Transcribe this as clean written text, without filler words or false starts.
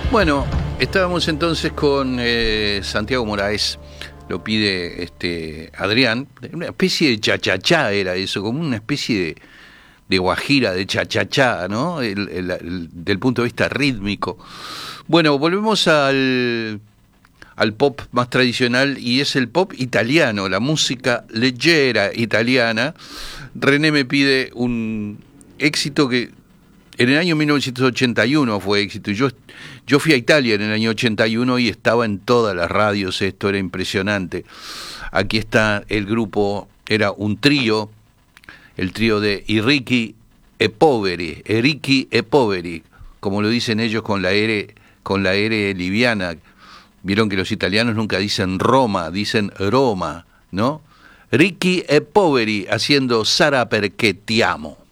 Bueno, estábamos entonces con Santiago Moraes, lo pide Adrián, una especie de chachachá era eso, como una especie de guajira, de chachachá, ¿no? Del punto de vista rítmico. Bueno, volvemos al pop más tradicional y es el pop italiano, la música leggera italiana. René me pide un éxito que en el año 1981 fue éxito. Yo fui a Italia en el año 81 y estaba en todas las radios, esto era impresionante. Aquí está el grupo, era un trío, el trío de Enrichi e Poveri, como lo dicen ellos con la R liviana. Vieron que los italianos nunca dicen Roma, dicen Roma, ¿no? Ricchi e Poveri haciendo Sarà perché ti amo.